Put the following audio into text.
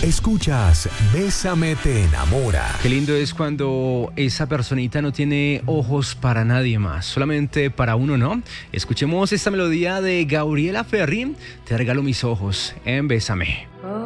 Escuchas Bésame te enamora. Qué lindo es cuando esa personita no tiene ojos para nadie más, solamente para uno, ¿no? Escuchemos esta melodía de Gabriela Ferri, Te regalo mis ojos en Bésame.